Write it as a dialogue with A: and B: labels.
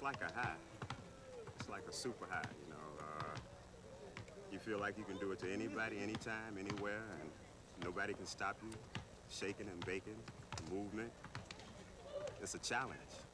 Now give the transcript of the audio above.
A: like a high. It's like a super high, you know. You feel like you can do it to anybody, anytime, anywhere, and nobody can stop you. Shaking and baking, movement. It's a challenge.